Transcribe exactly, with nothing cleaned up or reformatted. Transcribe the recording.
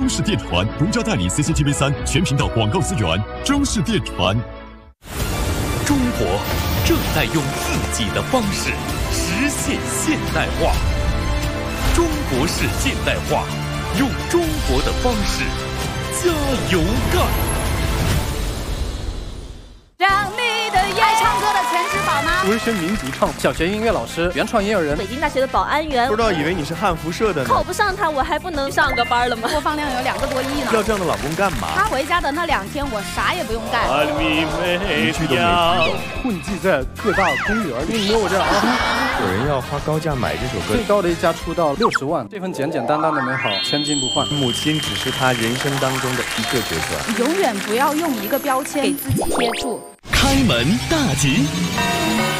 式电传独家代理 C C T V 三全频道广告资源。中式电传。 中国正在用自己的方式实现现代化。中国式现代化，用中国的方式加油干！ 让你的爱唱歌的全职宝妈， 我是学民族唱，小学音乐老师，原创音乐人， 北京大学的保安员。 不知道以为你是汉服社的呢。 考不上他，我还不能上个班了吗？ 播放量有两个多亿呢。 要这样的老公干嘛？ 他回家的那两天，我啥也不用干， 一句都没听懂。 混迹在各大公园，你摸我这样啊！ 有人要花高价买这首歌， 最高的一家出到六十万，这份简简单单的美好，千金不换。 母亲只是他人生当中的一个角色， 永远不要用一个标签给自己贴住。 开门大吉。